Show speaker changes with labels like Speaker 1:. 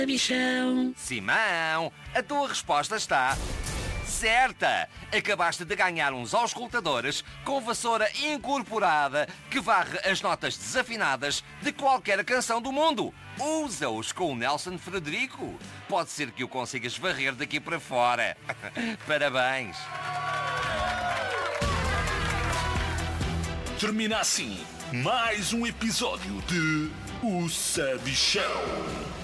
Speaker 1: Bichão.
Speaker 2: Simão, a tua resposta está certa. Acabaste de ganhar uns auscultadores com vassoura incorporada que varre as notas desafinadas de qualquer canção do mundo. Usa-os com o Nelson Frederico. Pode ser que o consigas varrer daqui para fora. Parabéns.
Speaker 3: Termina assim mais um episódio de O Sabichão.